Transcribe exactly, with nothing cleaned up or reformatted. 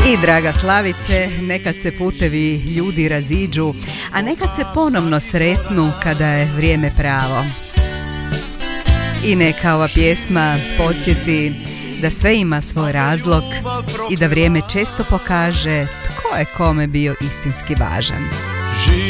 I draga Slavice, nekad se putevi ljudi raziđu, a nekad se ponovno sretnu kada je vrijeme pravo. I neka ova pjesma podsjeti da sve ima svoj razlog i da vrijeme često pokaže tko je kome bio istinski važan.